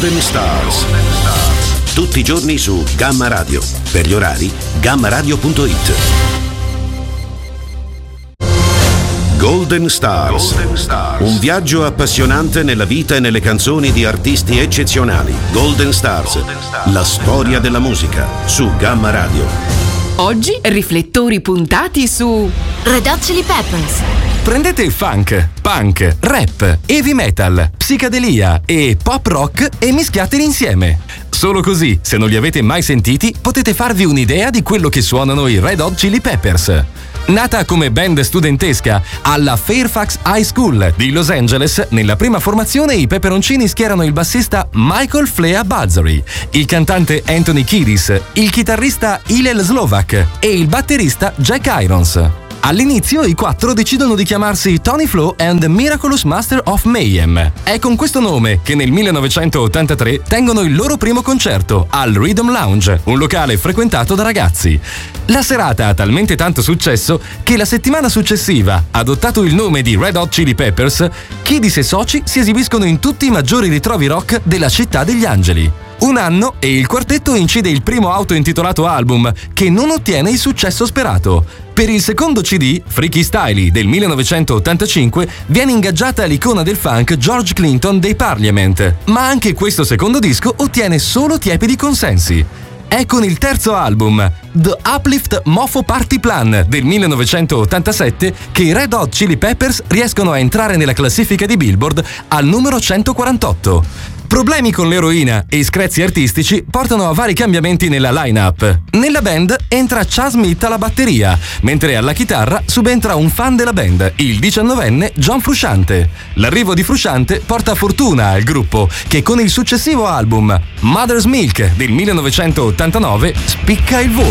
Golden Stars. Tutti i giorni su Gamma Radio. Per gli orari, gammaradio.it. Golden Stars. Un viaggio appassionante nella vita e nelle canzoni di artisti eccezionali. Golden Stars. La storia della musica su Gamma Radio. Oggi riflettori puntati su Red Hot Chili Peppers. Prendete funk, punk, rap, heavy metal, psicadelia e pop rock e mischiateli insieme. Solo così, se non li avete mai sentiti, potete farvi un'idea di quello che suonano i Red Hot Chili Peppers. Nata come band studentesca alla Fairfax High School di Los Angeles, nella prima formazione i peperoncini schierano il bassista Michael Flea Bazzery, il cantante Anthony Kiedis, il chitarrista Hillel Slovak e il batterista Jack Irons. All'inizio i quattro decidono di chiamarsi Tony Flo and the Miraculous Master of Mayhem. È con questo nome che nel 1983 tengono il loro primo concerto al Rhythm Lounge, un locale frequentato da ragazzi. La serata ha talmente tanto successo che la settimana successiva, adottato il nome di Red Hot Chili Peppers, Kiedis e soci si esibiscono in tutti i maggiori ritrovi rock della città degli angeli. Un anno e il quartetto incide il primo auto-intitolato album, che non ottiene il successo sperato. Per il secondo CD, Freaky Styley del 1985, viene ingaggiata l'icona del funk George Clinton dei Parliament, ma anche questo secondo disco ottiene solo tiepidi consensi. È con il terzo album, The Uplift Mofo Party Plan del 1987, che i Red Hot Chili Peppers riescono a entrare nella classifica di Billboard al numero 148. Problemi con l'eroina e screzi artistici portano a vari cambiamenti nella line-up. Nella band entra Chas Smith alla batteria, mentre alla chitarra subentra un fan della band, il 19enne John Frusciante. L'arrivo di Frusciante porta fortuna al gruppo, che con il successivo album Mother's Milk del 1989 spicca il volo.